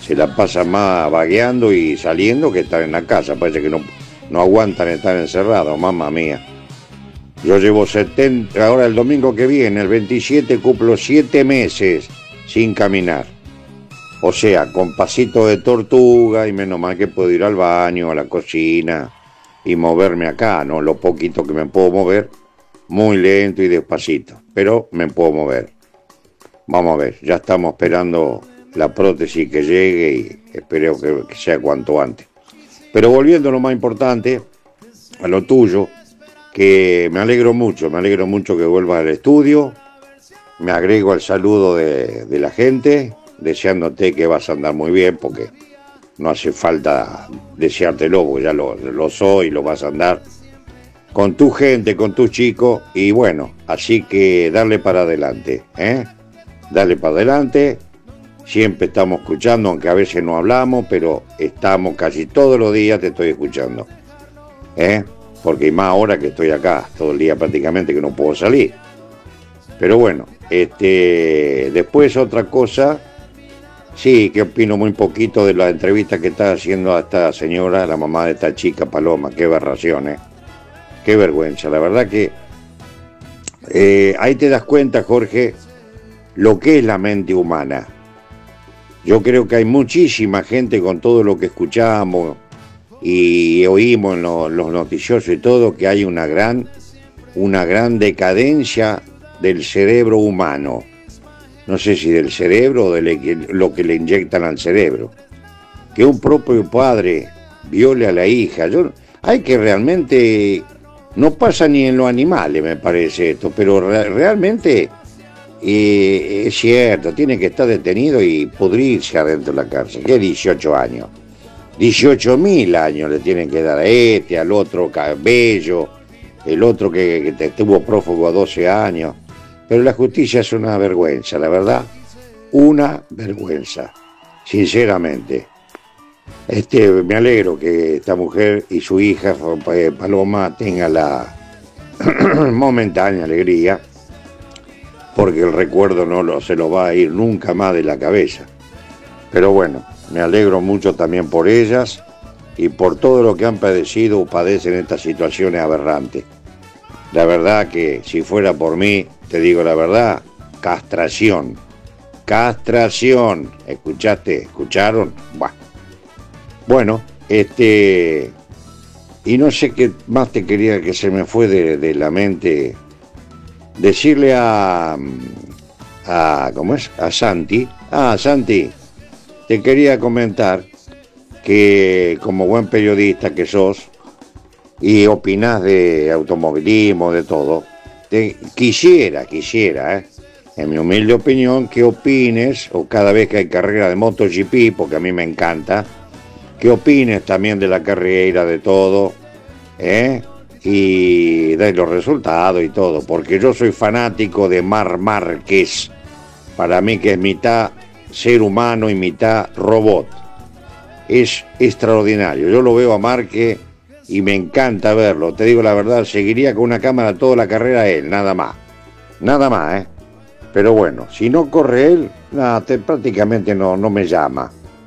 se la pasan más vagueando y saliendo que estar en la casa. Parece que no aguantan estar encerrados, mamma mía. Yo llevo 70, ahora el domingo que viene, el 27, cumplo 7 meses sin caminar. O sea, con pasito de tortuga y menos mal que puedo ir al baño, a la cocina y moverme acá, ¿no? Lo poquito que me puedo mover, muy lento y despacito, pero me puedo mover. Vamos a ver, ya estamos esperando la prótesis que llegue y espero que sea cuanto antes. Pero volviendo a lo más importante, a lo tuyo, que me alegro mucho que vuelvas al estudio, me agrego al saludo de la gente, deseándote que vas a andar muy bien, porque no hace falta deseártelo, porque ya lo soy, lo vas a andar con tu gente, con tus chicos, y bueno, así que darle para adelante, ¿eh? Darle para adelante, siempre estamos escuchando, aunque a veces no hablamos, pero estamos casi todos los días, te estoy escuchando, ¿eh? Porque más ahora que estoy acá, todo el día prácticamente que no puedo salir. Pero bueno, después otra cosa, sí, que opino muy poquito de la entrevista que está haciendo a esta señora, la mamá de esta chica Paloma, qué aberración, qué vergüenza, la verdad que ahí te das cuenta, Jorge, lo que es la mente humana. Yo creo que hay muchísima gente con todo lo que escuchamos y oímos en los noticiosos y todo, que hay una gran decadencia del cerebro humano. No sé si del cerebro o de lo que le inyectan al cerebro. Que un propio padre viole a la hija. Hay que realmente, no pasa ni en los animales, me parece esto, pero realmente es cierto, tiene que estar detenido y pudrirse adentro de la cárcel. ¿Qué 18 años? 18.000 años le tienen que dar a al otro Cabello, el otro que estuvo prófugo a 12 años. Pero la justicia es una vergüenza, la verdad, una vergüenza, sinceramente. Me alegro que esta mujer y su hija, Paloma, tengan la momentánea alegría, porque el recuerdo se lo va a ir nunca más de la cabeza. Pero bueno, me alegro mucho también por ellas y por todo lo que han padecido o padecen estas situaciones aberrantes. La verdad que si fuera por mí, te digo la verdad, castración. ¿Escuchaste? ¿Escucharon? Bueno, y no sé qué más te quería, que se me fue de la mente, decirle ¿cómo es? A Santi. Santi, te quería comentar que como buen periodista que sos y opinás de automovilismo, de todo, quisiera, en mi humilde opinión, que opines, o cada vez que hay carrera de MotoGP, porque a mí me encanta, que opines también de la carrera, de todo, y de los resultados y todo, porque yo soy fanático de Marc Márquez, para mí que es mitad ser humano y mitad robot. Es extraordinario, yo lo veo a Márquez y me encanta verlo, te digo la verdad, seguiría con una cámara toda la carrera él, nada más, pero bueno, si no corre él, prácticamente no me llama,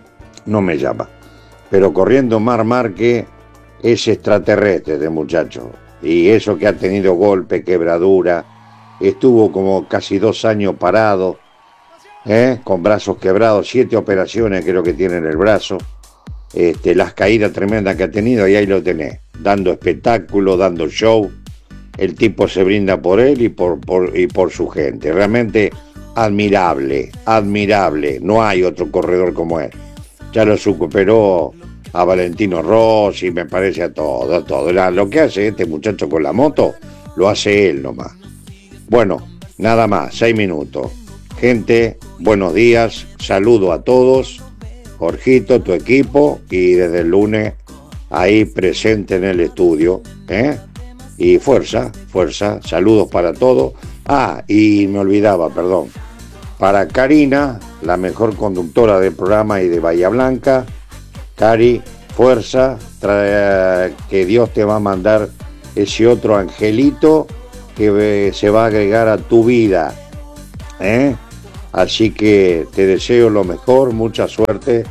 pero corriendo Marc Márquez es extraterrestre de muchacho, y eso que ha tenido golpe, quebradura, estuvo como casi 2 años parado, con brazos quebrados, 7 operaciones creo que tiene en el brazo, las caídas tremendas que ha tenido, y ahí lo tenés, dando espectáculo, dando show. El tipo se brinda por él y por su gente. Realmente admirable, no hay otro corredor como él. Ya lo superó a Valentino Rossi, me parece, a todo. Lo que hace este muchacho con la moto, lo hace él nomás. Bueno, nada más, 6 minutos. Gente, buenos días, saludo a todos. Jorgito, tu equipo, y desde el lunes ahí presente en el estudio, y fuerza, saludos para todos. Y me olvidaba, perdón, para Karina, la mejor conductora del programa y de Bahía Blanca. Cari, fuerza, que Dios te va a mandar ese otro angelito que se va a agregar a tu vida, Así que te deseo lo mejor, mucha suerte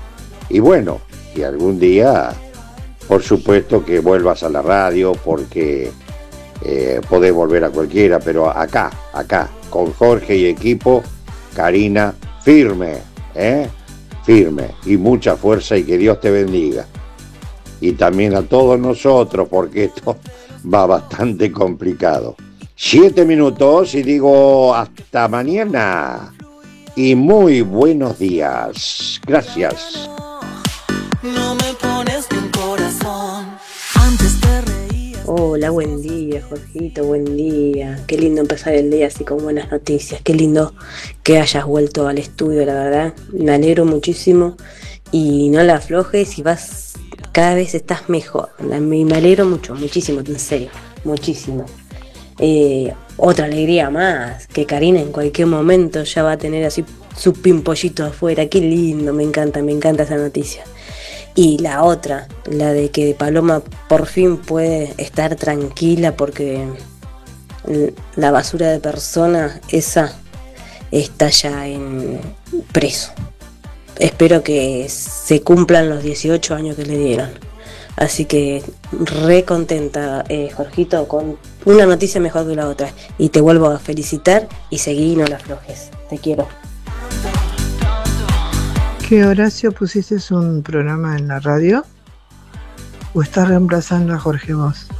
Y bueno, y algún día, por supuesto que vuelvas a la radio, porque podés volver a cualquiera, pero acá, con Jorge y equipo, Karina, firme, firme, y mucha fuerza, y que Dios te bendiga. Y también a todos nosotros, porque esto va bastante complicado. 7 minutos y digo hasta mañana. Y muy buenos días. Gracias. No me pones un corazón. Antes te reías. Hola, buen día, Jorgito, buen día. Qué lindo empezar el día así con buenas noticias. Qué lindo que hayas vuelto al estudio, la verdad. Me alegro muchísimo y no la aflojes y vas, cada vez estás mejor. Me alegro mucho, muchísimo, en serio, muchísimo. Otra alegría más, que Karina en cualquier momento ya va a tener así su pimpollito afuera. Qué lindo, me encanta esa noticia. Y la otra, la de que Paloma por fin puede estar tranquila porque la basura de persona esa está ya en preso. Espero que se cumplan los 18 años que le dieron. Así que re contenta, Jorgito, con una noticia mejor que la otra. Y te vuelvo a felicitar y seguí y no la aflojes. Te quiero. ¿Qué, Horacio, pusiste un programa en la radio? ¿O estás reemplazando a Jorge vos?